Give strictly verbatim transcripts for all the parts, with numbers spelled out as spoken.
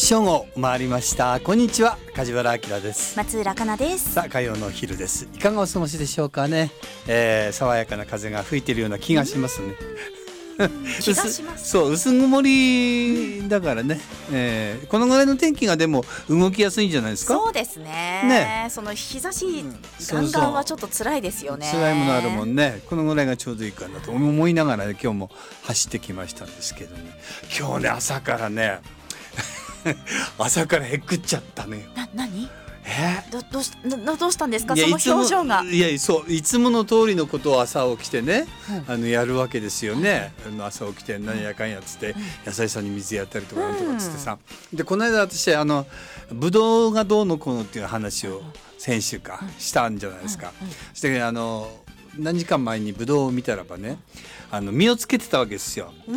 正午回りました。こんにちは、梶原明です。 松浦香奈です。 さあ、火曜のお昼です。いかがお過ごしでしょうかね。えー、爽やかな風が吹いているような気がしますね。 気がします。 そう、薄曇りだからね、えー、このぐらいの天気がでも動きやすいんじゃないですか。 そうですね。ね、その日差し、うん、ガンガンはちょっと辛いですよね。 辛いものあるもんね。このぐらいがちょうどいいかなと思いながら、ね、今日も走ってきましたんですけどね。今日ね、朝からね朝からへっくっちゃったね。 な、何？ えー、 ど, ど, うしど, どうしたんですか、その表情が。 いや、そう、いつもの通りのことを朝起きてね、うん、あのやるわけですよね、うん、朝起きて何やかんやっつって、うん、野菜さんに水やったりとかなんとかっつってさ、うん、でこの間私あのブドウがどうのこうのっていう話を先週かしたんじゃないですか、うんうん、そしてあの何時間前にブドウを見たらばね、あの実をつけてたわけですよ、うん、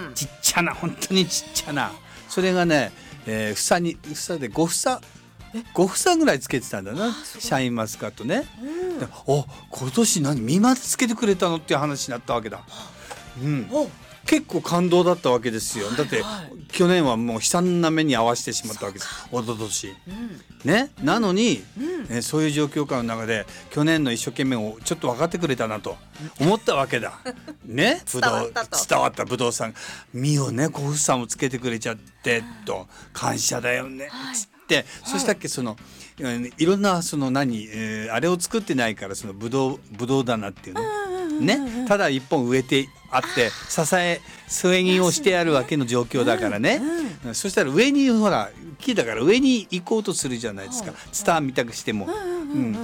ちっちゃな、本当にちっちゃな、それがね、えー、房に房でご房ご房ぐらいつけてたんだな、シャインマスカットね、うん、お、今年何実までつけてくれたのっていう話になったわけだ、うん、結構感動だったわけですよ。だって、はいはい、去年はもう悲惨な目に遭わせてしまったわけです、おととし、うんね、なのに、うんね、そういう状況下の中で去年の一生懸命をちょっと分かってくれたなと思ったわけだね、ぶどう伝わったぶどうさん実をね、ご房もつけてくれちゃってと、感謝だよね、はい、で、そしたっけ、そのいろんなその何、えー、あれを作ってないから、そのぶどうぶどう棚っていうの、ね、ただ一本植えてあって支え添え木をしてあるわけの状況だからね、うんうん、そしたら上にほら木だから上に行こうとするじゃないですか、ツタみたくしても、うん、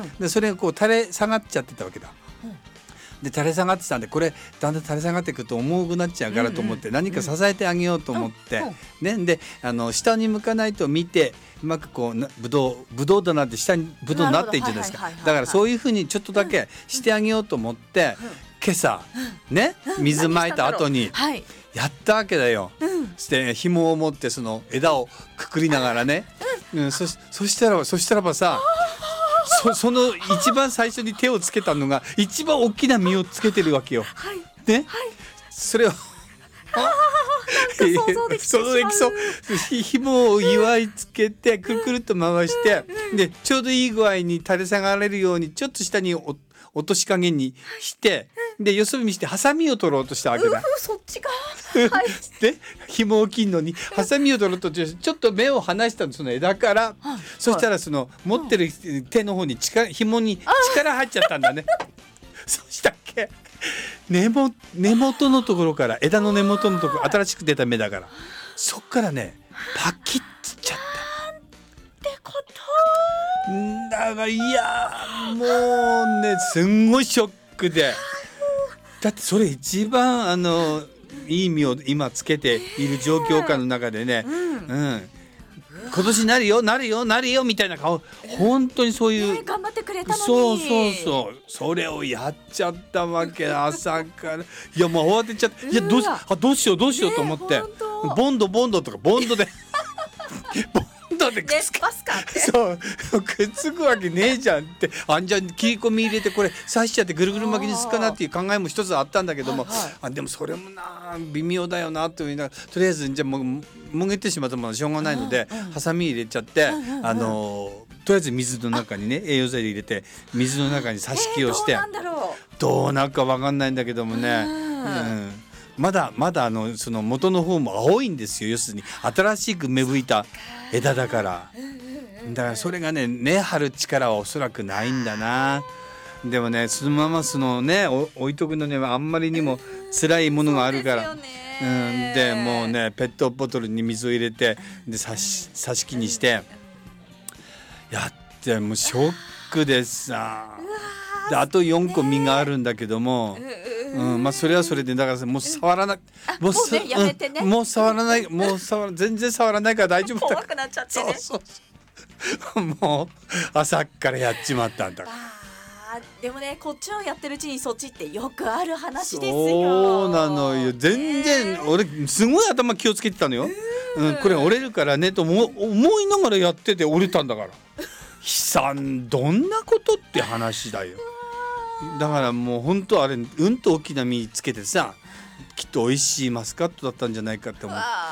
でそれがこう垂れ下がっちゃってたわけだ。で垂れ下がってたんで、これだんだん垂れ下がっていくと重くなっちゃうからと思って、何か支えてあげようと思って、ね、であの下に向かないと見てうまくこうぶどうぶどうだなって下にぶどうになってんじゃないですか。だからそういうふうにちょっとだけしてあげようと思って、今朝ね、水まいた後にやったわけだよ。して紐を持ってその枝をくくりながらね、うん、そ, そしたらそしたらばさ、そ, その一番最初に手をつけたのが一番大きな実をつけてるわけよ、はいね、はい、それを想像できてしまう。 紐を祝いつけてくるくるっと回して、でちょうどいい具合に垂れ下がれるようにちょっと下に落とし加減にして、でよそ見してハサミを取ろうとしたわけだ。 うそっちか、はい、 で紐を切るのにハサミを取ろうとしてちょっと目を離したの、その枝から、はい、そしたらその持ってる手の方に力紐に力入っちゃったんだねそしたっけ、根元、根元のところから、枝の根元のところ、新しく出た芽だから、そっからねパキッつっちゃったってこと。 だからいやもうね、すんごいショックで、だってそれ一番あのいい実を今つけている状況下の中でね、うんうん、今年なるよなるよなるよみたいな顔、本当にそういう、 ね、頑張ってくれたのに、 そうそうそう、それをやっちゃったわけ朝からいやもう慌てちゃって、いやどうしあどうしようどうしようと思って、ね、ボンドボンドとかボンドでボンドでくっつかそうくっつくわけねえじゃんって、あんじゃん切り込み入れてこれ刺しちゃってぐるぐる巻きにすっかなっていう考えも一つあったんだけども、はいはい、あでもそれもな微妙だよなというな、とりあえずじゃあもうもげてしまったものはしょうがないので、うんうん、ハサミ入れちゃって、うんうん、あのとりあえず水の中にね栄養剤入れて水の中に挿し木をして、えー、どうなんだろう、どうなるか分かんないんだけどもね、うんうん、まだまだあのその元の方も青いんですよ。要するに新しく芽吹いた枝だから、だからそれがね根張る力はおそらくないんだな。でもねそのままそのね置いとくのにはあんまりにも辛いものがあるから、うん、でもうねペットボトルに水を入れてで挿し挿し木にしてやって、もうショックでさ、であとよんこ実があるんだけども、うん、まあそれはそれでだからもう触らない、 もうねやめてね、 うん、もう触らないもう触ら全然触らないから大丈夫だ、 怖くなっちゃってね、 そうそうもう朝っからやっちまったんだ。 あでもねこっちをやってるうちにそっちってよくある話ですよ。 そうなのよ、全然、えー、俺すごい頭気をつけてたのよ、うん、これ折れるからねと思いながらやってて折れたんだから悲惨、どんなことって話だよ。だからもう本当あれうんと大きな実つけてさ、きっと美味しいマスカットだったんじゃないかって思って、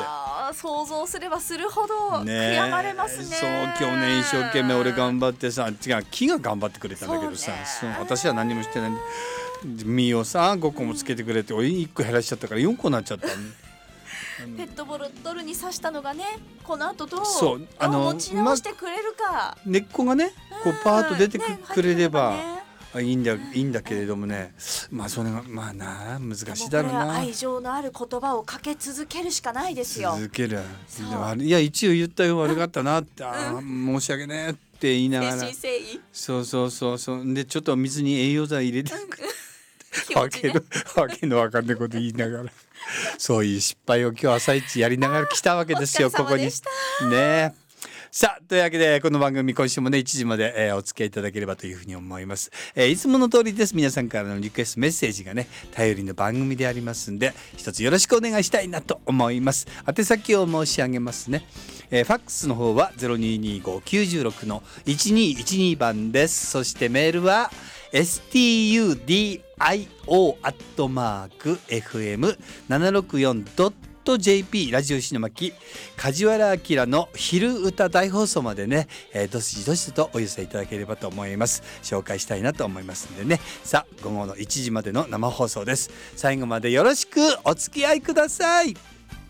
あ想像すればするほどね悔やまれますね。 そう去年一生懸命俺頑張ってさ、違う木が頑張ってくれたんだけどさ、 そうねそう私は何もしてない実をさごこもつけてくれて、俺いっこ減らしちゃったからよんこになっちゃったの。 ペットボトルに刺したのがね、この後どうそうあのどう持ち直してくれるか、 根っこがねこうパーッと出てく,、 ねくれれば、 入ってればねあいいんだいいんだけれどもね、まあそれがまあな難しいだろうな。 もうこれは愛情のある言葉をかけ続けるしかないですよ。 続ける。 そうでもあれいや一応言ったよ悪かったなって、あー申し訳ねえって言いながら、 誠心誠意そうそうそうそうでちょっと水に栄養剤入れて気持わけちねのわけのわかんないこと言いながらそういう失敗を今日朝一やりながら来たわけですよお疲れここに様でしたねえ。さあというわけでこの番組今週もねいちじまで、えーお付き合いいただければというふうに思います、えーいつもの通りです。皆さんからのリクエストメッセージがね頼りの番組でありますんで一つよろしくお願いしたいなと思います。宛先を申し上げますね、えーファックスの方は ゼロにーにーごーきゅうーろくのいちにーいちにー 番です。そしてメールは エスティーユーディーアイオー アットマーク エフエムななろくよん ドット ジェーピー ラジオ石巻梶原明の昼歌大放送までね、えー、どしどしとお寄せいただければと思います。紹介したいなと思いますんでね。さあ午後のいちじまでの生放送です。最後までよろしくお付き合いください。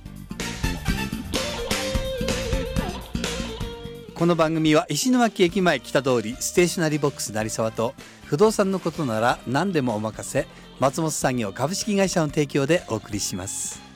この番組は石巻駅前北通りステーショナリーボックス成沢と不動産のことなら何でもお任せ松本産業株式会社の提供でお送りします。